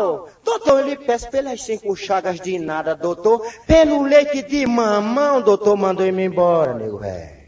Doutor, eu lhe peço pelas 5 chagas de nada, doutor. Pelo leite de mamão, doutor, mandou ir-me embora, nego velho.